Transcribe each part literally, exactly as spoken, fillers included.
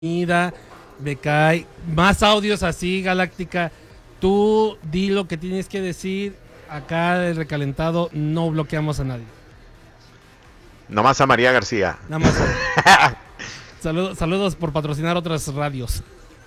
Ida, me cae. Más audios así, Galáctica. Tú di lo que tienes que decir. Acá del recalentado no bloqueamos a nadie. Nomás a María García. Nada más. Saludos, saludos por patrocinar otras radios.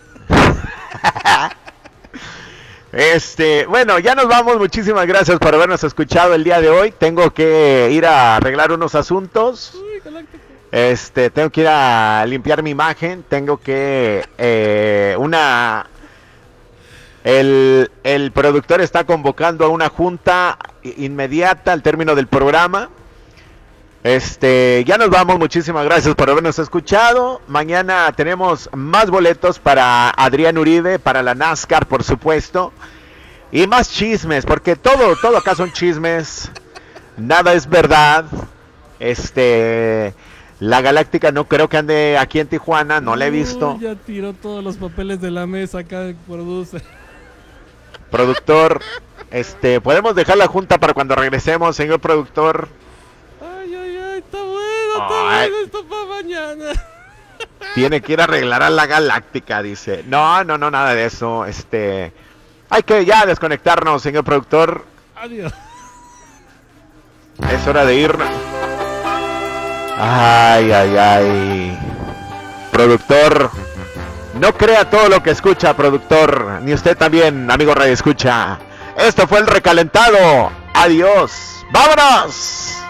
Este, bueno, ya nos vamos. Muchísimas gracias por habernos escuchado el día de hoy. Tengo que ir a arreglar unos asuntos. Uy, Galáctica. Este, tengo que ir a limpiar mi imagen. Tengo que eh, una el, el productor está convocando a una junta inmediata al término del programa. Este, ya nos vamos, muchísimas gracias por habernos escuchado. Mañana tenemos más boletos para Adrián Uribe, para la NASCAR, por supuesto. Y más chismes, porque todo, todo acá son chismes. Nada es verdad. Este, la Galáctica no creo que ande aquí en Tijuana, no la he visto. Uy, ya tiró todos los papeles de la mesa acá el producer. Productor, este, podemos dejar la junta para cuando regresemos, señor productor. Ay, ay, ay, está bueno, está Ay. bueno esto para mañana. Tiene que ir a arreglar a la Galáctica, dice. No, no, no, nada de eso. Este, hay que ya desconectarnos, señor productor. Adiós. Es hora de irnos. Ay, ay, ay. Productor, no crea todo lo que escucha, productor. Ni usted también, amigo Radio Escucha. Esto fue el recalentado. Adiós. ¡Vámonos!